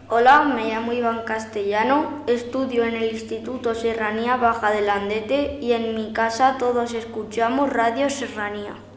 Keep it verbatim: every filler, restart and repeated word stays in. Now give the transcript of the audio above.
Hola, me llamo Iván Castellano, estudio en el Instituto Serranía Baja de Landete y en mi casa todos escuchamos Radio Serranía.